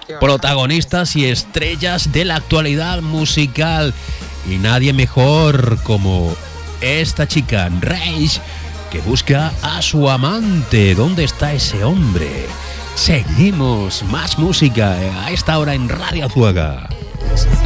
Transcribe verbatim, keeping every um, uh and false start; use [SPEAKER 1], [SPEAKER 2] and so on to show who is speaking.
[SPEAKER 1] protagonistas y estrellas de la actualidad musical. Y nadie mejor como esta chica, Rage, que busca a su amante. ¿Dónde está ese hombre? Seguimos, más música a esta hora en Radio Azuaga.